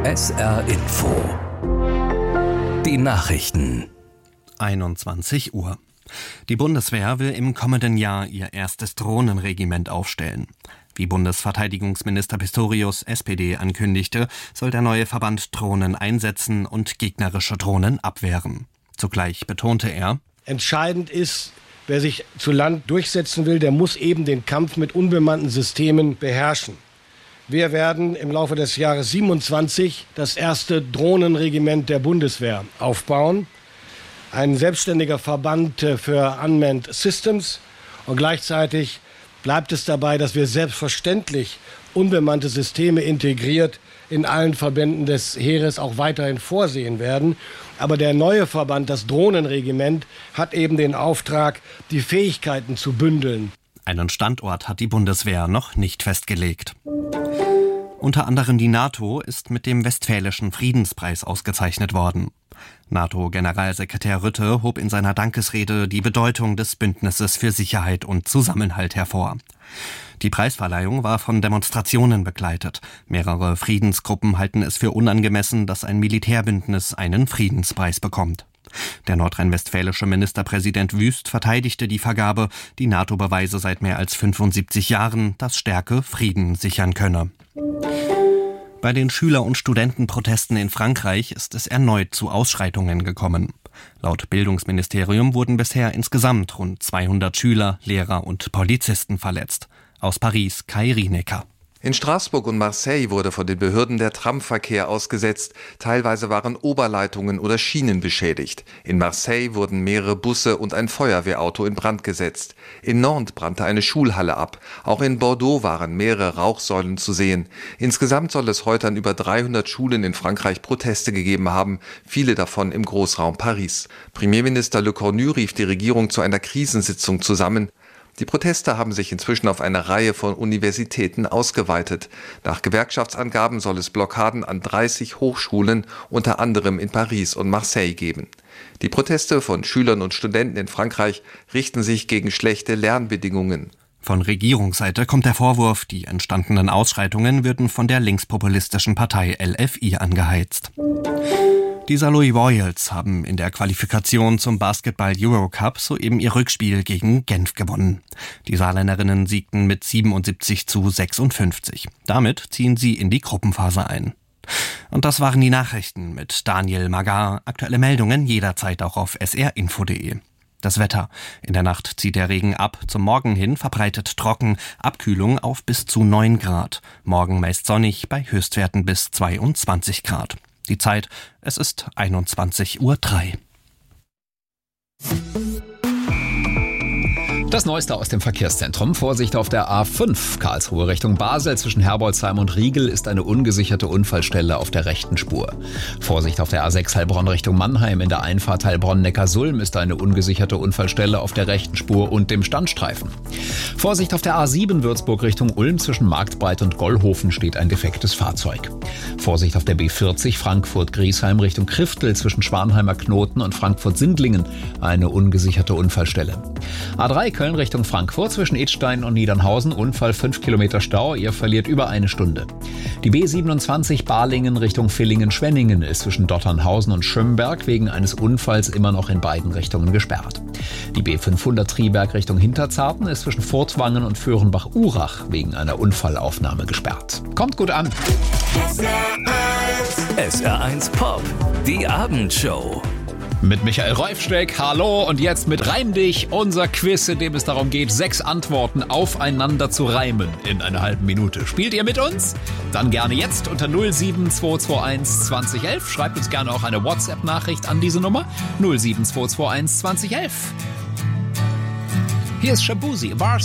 SR Info. Die Nachrichten. 21 Uhr. Die Bundeswehr will im kommenden Jahr ihr erstes Drohnenregiment aufstellen. Wie Bundesverteidigungsminister Pistorius, SPD, ankündigte, soll der neue Verband Drohnen einsetzen und gegnerische Drohnen abwehren. Zugleich betonte er: Entscheidend ist, wer sich zu Land durchsetzen will, der muss eben den Kampf mit unbemannten Systemen beherrschen. Wir werden im Laufe des Jahres 27 das erste Drohnenregiment der Bundeswehr aufbauen. Ein selbstständiger Verband für Unmanned Systems. Und gleichzeitig bleibt es dabei, dass wir selbstverständlich unbemannte Systeme integriert in allen Verbänden des Heeres auch weiterhin vorsehen werden. Aber der neue Verband, das Drohnenregiment, hat eben den Auftrag, die Fähigkeiten zu bündeln. Einen Standort hat die Bundeswehr noch nicht festgelegt. Unter anderem die NATO ist mit dem Westfälischen Friedenspreis ausgezeichnet worden. NATO-Generalsekretär Rutte hob in seiner Dankesrede die Bedeutung des Bündnisses für Sicherheit und Zusammenhalt hervor. Die Preisverleihung war von Demonstrationen begleitet. Mehrere Friedensgruppen halten es für unangemessen, dass ein Militärbündnis einen Friedenspreis bekommt. Der nordrhein-westfälische Ministerpräsident Wüst verteidigte die Vergabe. Die NATO beweise seit mehr als 75 Jahren, dass Stärke Frieden sichern könne. Bei den Schüler- und Studentenprotesten in Frankreich ist es erneut zu Ausschreitungen gekommen. Laut Bildungsministerium wurden bisher insgesamt rund 200 Schüler, Lehrer und Polizisten verletzt. Aus Paris, Kai Rienecker. In Straßburg und Marseille wurde von den Behörden der Tramverkehr ausgesetzt. Teilweise waren Oberleitungen oder Schienen beschädigt. In Marseille wurden mehrere Busse und ein Feuerwehrauto in Brand gesetzt. In Nantes brannte eine Schulhalle ab. Auch in Bordeaux waren mehrere Rauchsäulen zu sehen. Insgesamt soll es heute an über 300 Schulen in Frankreich Proteste gegeben haben, viele davon im Großraum Paris. Premierminister Le Cornu rief die Regierung zu einer Krisensitzung zusammen. Die Proteste haben sich inzwischen auf eine Reihe von Universitäten ausgeweitet. Nach Gewerkschaftsangaben soll es Blockaden an 30 Hochschulen, unter anderem in Paris und Marseille, geben. Die Proteste von Schülern und Studenten in Frankreich richten sich gegen schlechte Lernbedingungen. Von Regierungsseite kommt der Vorwurf, die entstandenen Ausschreitungen würden von der linkspopulistischen Partei LFI angeheizt. Die Saarlouis Royals haben in der Qualifikation zum Basketball-Eurocup soeben ihr Rückspiel gegen Genf gewonnen. Die Saarländerinnen siegten mit 77:56. Damit ziehen sie in die Gruppenphase ein. Und das waren die Nachrichten mit Daniel Magar. Aktuelle Meldungen jederzeit auch auf srinfo.de. Das Wetter. In der Nacht zieht der Regen ab, zum Morgen hin verbreitet trocken, Abkühlung auf bis zu 9 Grad. Morgen meist sonnig bei Höchstwerten bis 22 Grad. Die Zeit, es ist 21:03 Uhr. Das Neueste aus dem Verkehrszentrum. Vorsicht auf der A5 Karlsruhe Richtung Basel. Zwischen Herbolzheim und Riegel ist eine ungesicherte Unfallstelle auf der rechten Spur. Vorsicht auf der A6 Heilbronn Richtung Mannheim. In der Einfahrt Heilbronn-Neckarsulm ist eine ungesicherte Unfallstelle auf der rechten Spur und dem Standstreifen. Vorsicht auf der A7 Würzburg Richtung Ulm. Zwischen Marktbreit und Gollhofen steht ein defektes Fahrzeug. Vorsicht auf der B40 Frankfurt-Griesheim Richtung Kriftel. Zwischen Schwanheimer Knoten und Frankfurt-Sindlingen eine ungesicherte Unfallstelle. A3 Köln Richtung Frankfurt zwischen Idstein und Niedernhausen. Unfall 5 Kilometer Stau. Ihr verliert über eine Stunde. Die B27 Balingen Richtung Villingen-Schwenningen ist zwischen Dotternhausen und Schömberg wegen eines Unfalls immer noch in beiden Richtungen gesperrt. Die B500 Triberg Richtung Hinterzarten ist zwischen Furtwangen und Föhrenbach-Urach wegen einer Unfallaufnahme gesperrt. Kommt gut an. SR1 Pop, die Abendshow. Mit Michael Reufsteck, hallo, und jetzt mit Reim dich, unser Quiz, in dem es darum geht, 6 Antworten aufeinander zu reimen in einer halben Minute. Spielt ihr mit uns? Dann gerne jetzt unter 07221 2011. Schreibt uns gerne auch eine WhatsApp-Nachricht an diese Nummer 07221 2011. Hier ist Shabuzi,